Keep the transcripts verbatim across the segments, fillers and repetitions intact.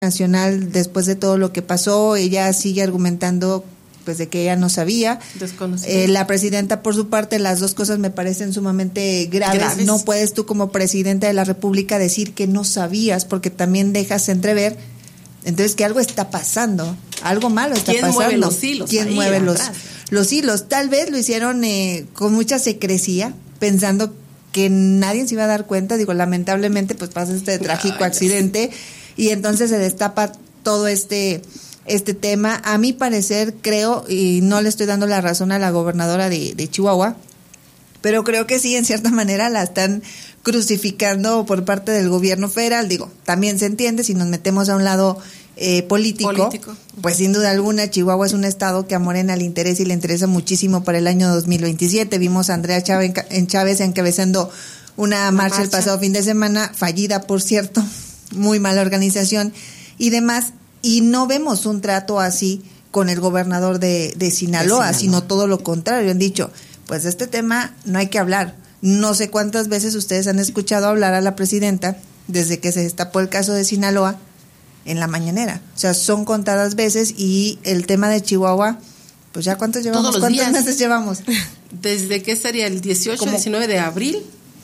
Nacional, después de todo lo que pasó, ella sigue argumentando pues de que ella no sabía. Eh, la presidenta, por su parte, las dos cosas me parecen sumamente graves. graves. No puedes tú como presidenta de la República decir que no sabías, porque también dejas entrever entonces que algo está pasando, algo malo está ¿Quién pasando. Mueve los hilos ¿Quién ahí mueve los, atrás? los hilos? Tal vez lo hicieron eh, con mucha secrecía, pensando que nadie se iba a dar cuenta. Digo, lamentablemente pues pasa este trágico Ay, accidente y entonces se destapa todo este este tema. A mi parecer, creo, y no le estoy dando la razón a la gobernadora de, de Chihuahua, pero creo que sí, en cierta manera la están crucificando por parte del gobierno federal. Digo, también se entiende, si nos metemos a un lado eh, político, político, pues sin duda alguna Chihuahua es un estado que a Morena le interesa y le interesa muchísimo para el año dos mil veintisiete. Vimos a Andrea Chávez, en Chávez encabezando una marcha, marcha el pasado fin de semana, fallida por cierto, muy mala organización y demás, y no vemos un trato así con el gobernador de, de, Sinaloa, de Sinaloa, sino todo lo contrario. Han dicho, pues de este tema no hay que hablar. No sé cuántas veces ustedes han escuchado hablar a la presidenta desde que se destapó el caso de Sinaloa en la mañanera. O sea, son contadas veces, y el tema de Chihuahua, pues ya cuántos llevamos, Todos los cuántos días. meses llevamos. Desde que sería el dieciocho, como, diecinueve de abril.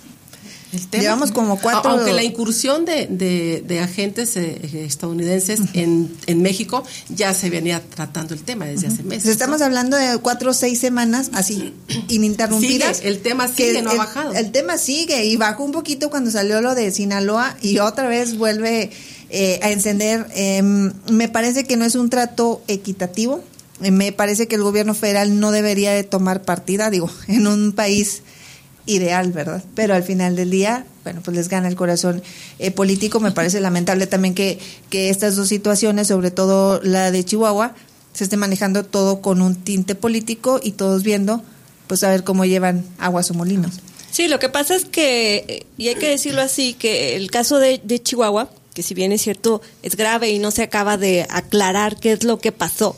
El tema. Llevamos como cuatro. Aunque la incursión de, de, de agentes eh, estadounidenses uh-huh. en, en México ya se venía tratando el tema desde uh-huh. hace meses. Estamos ¿no? hablando de cuatro o seis semanas así, ininterrumpidas. Sigue, el tema sigue, no el, ha bajado. El tema sigue, y bajó un poquito cuando salió lo de Sinaloa, y otra vez vuelve eh, a encender. Eh, me parece que no es un trato equitativo. Eh, me parece que el gobierno federal no debería de tomar partida, digo, en un país ideal, ¿verdad? Pero al final del día, bueno, pues les gana el corazón eh, político. Me parece lamentable también que, que estas dos situaciones, sobre todo la de Chihuahua, se esté manejando todo con un tinte político y todos viendo, pues a ver cómo llevan aguas o molinos. Sí, lo que pasa es que, y hay que decirlo así, que el caso de, de Chihuahua, que si bien es cierto, es grave y no se acaba de aclarar qué es lo que pasó,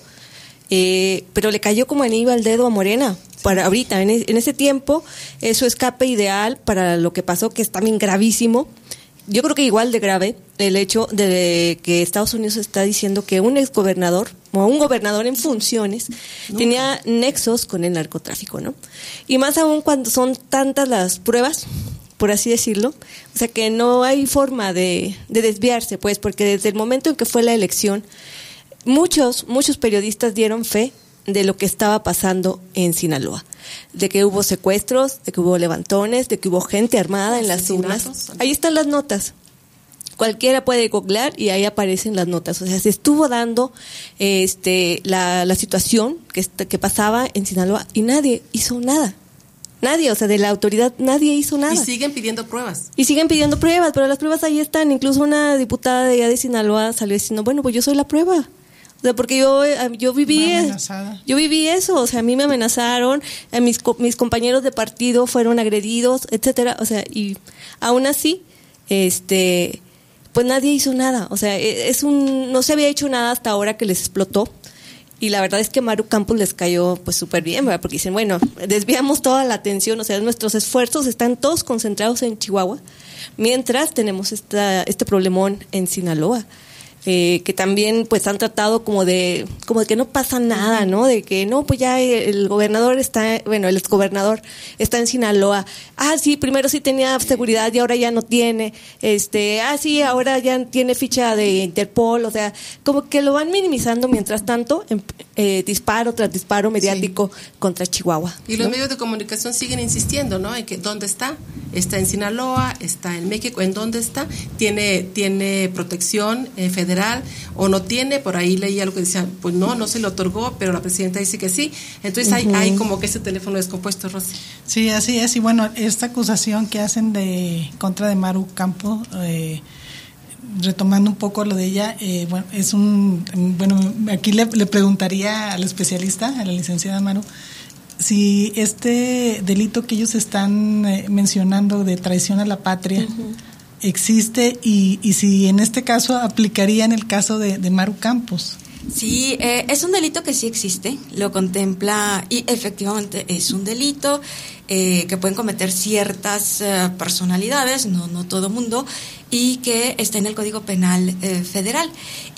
eh, pero le cayó como anillo al dedo a Morena. Para ahorita, en, en ese tiempo, es su escape ideal para lo que pasó, que es también gravísimo. Yo creo que igual de grave el hecho de que Estados Unidos está diciendo que un exgobernador, o un gobernador en funciones, no. tenía nexos con el narcotráfico, ¿no? Y más aún cuando son tantas las pruebas, por así decirlo, o sea que no hay forma de, de desviarse, pues, porque desde el momento en que fue la elección, muchos, muchos periodistas dieron fe de lo que estaba pasando en Sinaloa, de que hubo secuestros, de que hubo levantones, de que hubo gente armada en las urnas. Ahí están las notas. Cualquiera puede googlear y ahí aparecen las notas. O sea, se estuvo dando este la, la situación que, que pasaba en Sinaloa y nadie hizo nada. Nadie, o sea, de la autoridad, nadie hizo nada. Y siguen pidiendo pruebas. Y siguen pidiendo pruebas, pero las pruebas ahí están. Incluso una diputada de allá de Sinaloa salió diciendo, bueno, pues yo soy la prueba. O sea, porque yo yo viví yo viví eso, o sea, a mí me amenazaron, a mis mis compañeros de partido fueron agredidos, etcétera, o sea, y aún así, este, pues nadie hizo nada, o sea, es un no se había hecho nada hasta ahora que les explotó. Y la verdad es que Maru Campos les cayó pues súper bien, ¿verdad? Porque dicen, bueno, desviamos toda la atención, o sea, nuestros esfuerzos están todos concentrados en Chihuahua, mientras tenemos esta este problemón en Sinaloa. Eh, que también pues han tratado como de como de que no pasa nada, ¿no? De que no, pues ya el gobernador está, bueno, el exgobernador está en Sinaloa. Ah, sí, primero sí tenía seguridad y ahora ya no tiene. Este, ah, sí, ahora ya tiene ficha de Interpol, o sea, como que lo van minimizando mientras tanto, eh, disparo tras disparo mediático sí. contra Chihuahua. Y los ¿no? medios de comunicación siguen insistiendo, ¿no? En que ¿dónde está? Está en Sinaloa, está en México, ¿en dónde está? Tiene tiene protección eh, federal o no tiene, por ahí leí algo que decía, pues no, no se le otorgó, pero la presidenta dice que sí. Entonces uh-huh. hay, hay como que ese teléfono descompuesto, Rosy. Sí, así es. Y bueno, esta acusación que hacen de contra de Maru Campos, eh, retomando un poco lo de ella, eh, bueno, es un, bueno, aquí le, le preguntaría al especialista, a la licenciada Maru, si este delito que ellos están eh, mencionando de traición a la patria uh-huh. existe y, y si en este caso aplicaría en el caso de, de Maru Campos. Sí, eh, es un delito que sí existe, lo contempla y efectivamente es un delito. eh, que pueden cometer ciertas eh, personalidades, no, no todo mundo, y que está en el Código Penal eh, Federal.